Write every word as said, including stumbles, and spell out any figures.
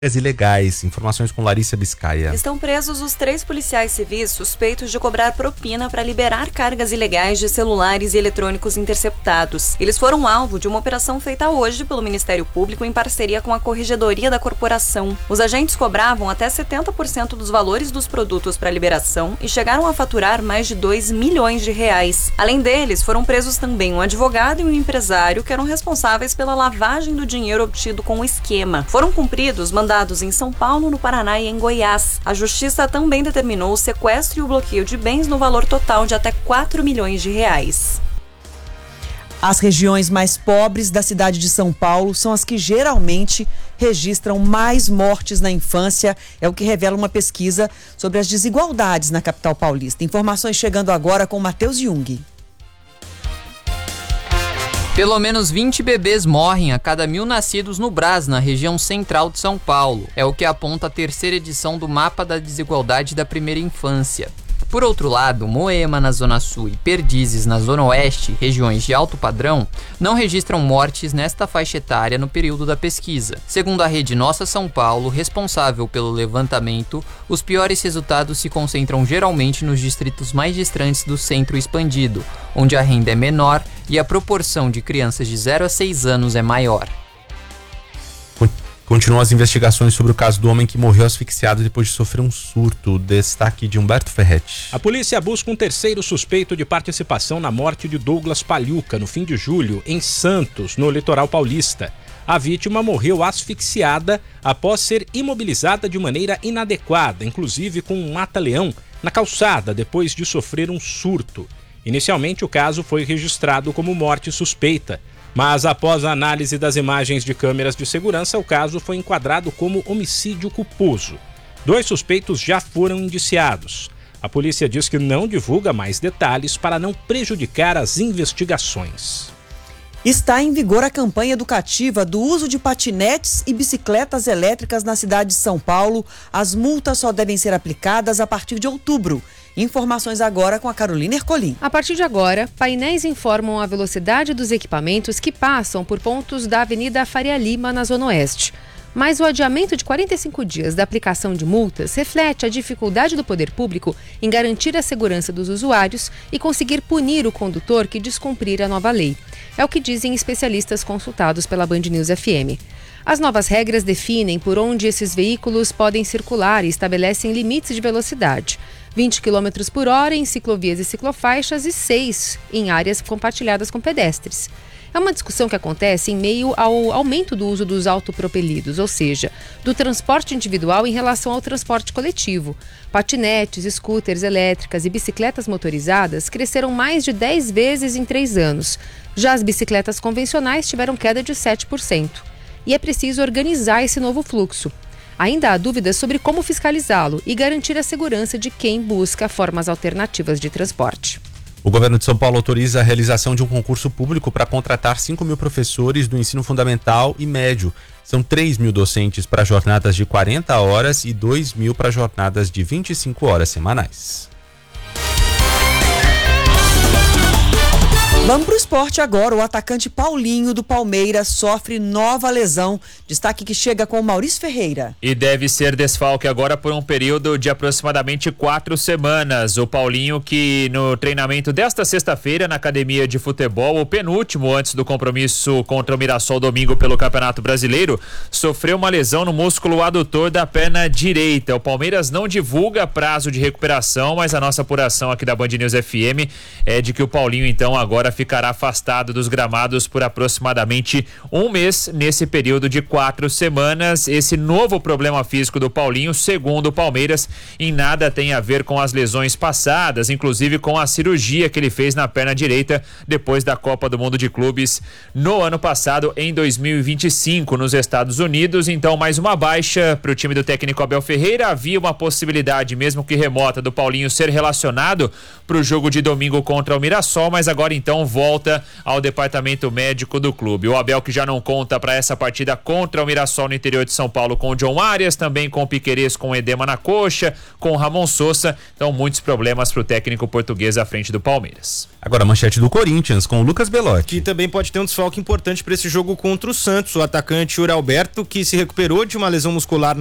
ilegais. Informações com Larissa Biscaia. Estão presos os três policiais civis suspeitos de cobrar propina para liberar cargas ilegais de celulares e eletrônicos interceptados. Eles foram alvo de uma operação feita hoje pelo Ministério Público em parceria com a Corregedoria da Corporação. Os agentes cobravam até setenta por cento dos valores dos produtos para liberação e chegaram a faturar mais de dois milhões de reais. Além deles, foram presos também um advogado e um empresário que eram responsáveis pela lavagem do dinheiro obtido com o esquema. Foram cumpridos mandados dados em São Paulo, no Paraná e em Goiás. A Justiça também determinou o sequestro e o bloqueio de bens no valor total de até quatro milhões de reais. As regiões mais pobres da cidade de São Paulo são as que geralmente registram mais mortes na infância, é o que revela uma pesquisa sobre as desigualdades na capital paulista. Informações chegando agora com Matheus Jung. Pelo menos vinte bebês morrem a cada mil nascidos no Brás, na região central de São Paulo. É o que aponta a terceira edição do Mapa da Desigualdade da Primeira Infância. Por outro lado, Moema, na Zona Sul, e Perdizes, na Zona Oeste, regiões de alto padrão, não registram mortes nesta faixa etária no período da pesquisa. Segundo a rede Nossa São Paulo, responsável pelo levantamento, os piores resultados se concentram geralmente nos distritos mais distantes do centro expandido, onde a renda é menor e a proporção de crianças de zero a seis anos é maior. Continuam as investigações sobre o caso do homem que morreu asfixiado depois de sofrer um surto. Destaque de Humberto Ferretti. A polícia busca um terceiro suspeito de participação na morte de Douglas Palhuca no fim de julho, em Santos, no litoral paulista. A vítima morreu asfixiada após ser imobilizada de maneira inadequada, inclusive com um mata-leão, na calçada, depois de sofrer um surto. Inicialmente, o caso foi registrado como morte suspeita, mas após a análise das imagens de câmeras de segurança, o caso foi enquadrado como homicídio culposo. Dois suspeitos já foram indiciados. A polícia diz que não divulga mais detalhes para não prejudicar as investigações. Está em vigor a campanha educativa do uso de patinetes e bicicletas elétricas na cidade de São Paulo. As multas só devem ser aplicadas a partir de outubro. Informações agora com a Carolina Ercolim. A partir de agora, painéis informam a velocidade dos equipamentos que passam por pontos da Avenida Faria Lima, na Zona Oeste. Mas o adiamento de quarenta e cinco dias da aplicação de multas reflete a dificuldade do poder público em garantir a segurança dos usuários e conseguir punir o condutor que descumprir a nova lei. É o que dizem especialistas consultados pela Band News F M. As novas regras definem por onde esses veículos podem circular e estabelecem limites de velocidade. vinte quilômetros por hora em ciclovias e ciclofaixas e seis em áreas compartilhadas com pedestres. É uma discussão que acontece em meio ao aumento do uso dos autopropelidos, ou seja, do transporte individual em relação ao transporte coletivo. Patinetes, scooters elétricas e bicicletas motorizadas cresceram mais de dez vezes em três anos. Já as bicicletas convencionais tiveram queda de sete por cento. E é preciso organizar esse novo fluxo. Ainda há dúvidas sobre como fiscalizá-lo e garantir a segurança de quem busca formas alternativas de transporte. O governo de São Paulo autoriza a realização de um concurso público para contratar cinco mil professores do ensino fundamental e médio. São três mil docentes para jornadas de quarenta horas e dois mil para jornadas de vinte e cinco horas semanais. Vamos para o esporte agora. O atacante Paulinho do Palmeiras sofre nova lesão. Destaque que chega com o Maurício Ferreira. E deve ser desfalque agora por um período de aproximadamente quatro semanas. O Paulinho, que no treinamento desta sexta-feira na academia de futebol, o penúltimo antes do compromisso contra o Mirassol domingo pelo Campeonato Brasileiro, sofreu uma lesão no músculo adutor da perna direita. O Palmeiras não divulga prazo de recuperação, mas a nossa apuração aqui da Band News F M é de que o Paulinho então agora ficará afastado dos gramados por aproximadamente um mês nesse período de quatro semanas. Esse novo problema físico do Paulinho, segundo o Palmeiras, em nada tem a ver com as lesões passadas, inclusive com a cirurgia que ele fez na perna direita depois da Copa do Mundo de Clubes no ano passado, em dois mil e vinte e cinco, nos Estados Unidos. Então, mais uma baixa para o time do técnico Abel Ferreira. Havia uma possibilidade, mesmo que remota, do Paulinho ser relacionado para o jogo de domingo contra o Mirassol, mas agora então não volta ao departamento médico do clube. O Abel, que já não conta para essa partida contra o Mirassol no interior de São Paulo com o John Arias, também com o Piquerez com edema na coxa, com o Ramon Sousa, então muitos problemas para o técnico português à frente do Palmeiras. Agora a manchete do Corinthians com o Lucas Belotti. Que também pode ter um desfalque importante para esse jogo contra o Santos. O atacante Yuri Alberto, que se recuperou de uma lesão muscular